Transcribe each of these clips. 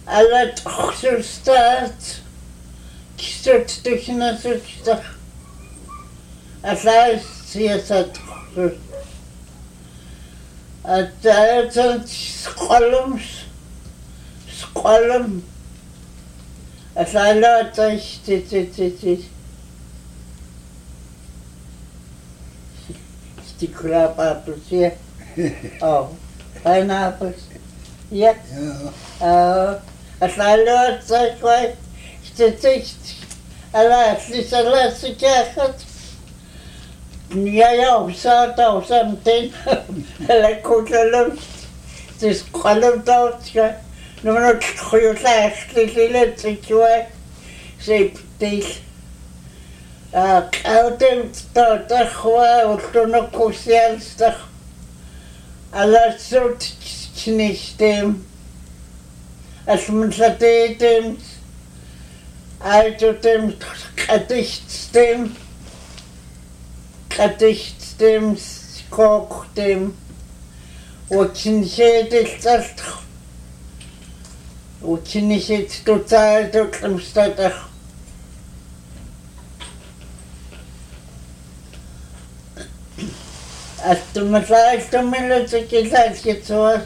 Alla txustat kisut tuknasutsta alla siyasat txus atayatan sqalum alla txtititi stikla apples yeah oh pineapples yeah alla txquai stikti alla slisalasikat ja usata usamten alla kutlum sqalum tawtka no khuyulaxlilile tsikwa septil qawtem takhwa utno kusialsta alla sut knistem asmsatetem altotem qadichtstem kochtem ukinshediltalt ukinishet total doklamstata Attumasailtumilutikilaalkitsua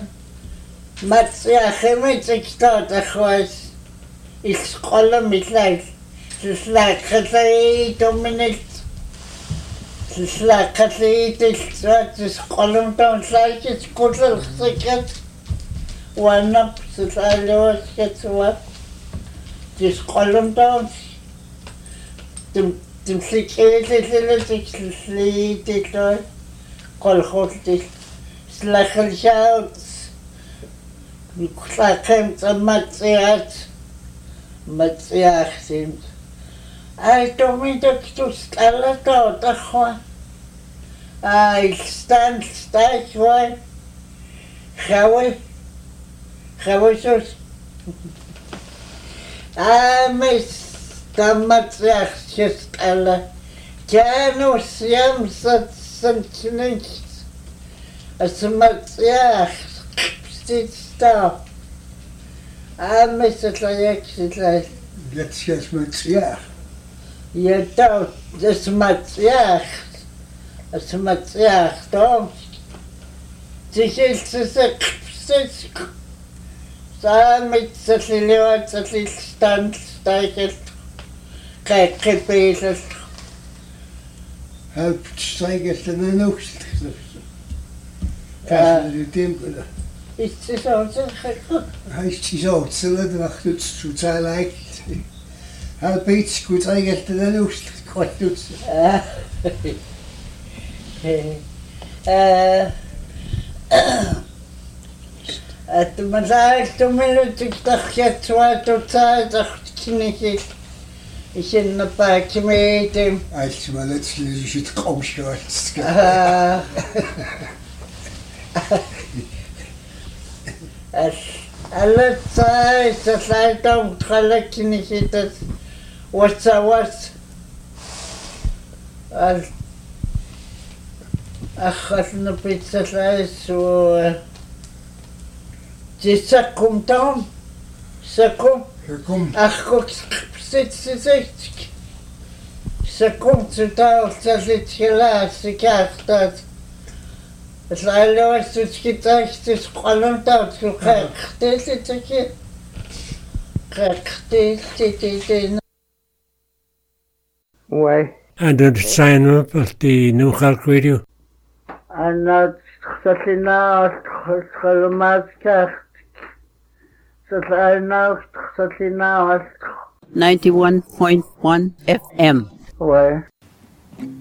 matsiakhimitiktaata khwas isqollamillal sislaaqqalaiituminit sislaaqqalaiitilsuat isqollamtaunlaakit kullelsikat wanap sislaaluaskatsuat isqollamtaun timsikilitililitikliitilua qolkhultil slakhalshaut kullaqem tamatsiat matsiaxsim ai tomintaktus allatawtakhwa ai stanstachwa khawisus amis tamatsiaxis alla janus yamsat sanchnicht asmatsiach stitsta amis Jetzt matsiach Yetau desmatsiach asmatsiach tom tichilsek samit saliliwat salilstand staichel qeqqipiilal halb steigestene nuxt Kaslitimkula heißt sie so zelle nach zu zahlait halb iets gut steigestene nuxt quatut attumasailtumilutiktarjatsuatutsaataxtiniki isinnapaakimiitim als mal letztlich shit qaumshwatska Allatsai saslaitam khalakkinisitas watsawas al akhasna pitsalaisu jisakum tam sakum akhok sitsitsik sakum tsutaal tsalitchilaasikartat Slailoastutskitaxtis qallamtautsuqaqtilitaki qaqtilititin Why? And the sign up of the New Hulk Radio. And not Satina Salamaska Satina 91.1 FM. Why?